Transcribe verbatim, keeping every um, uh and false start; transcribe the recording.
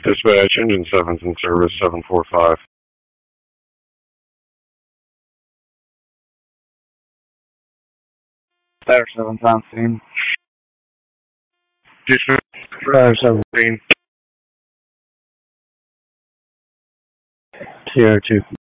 Dispatch, engine seven's in service, seven four five. Fire seven's on scene. Dispatch, Fire seven. green. Sierra two.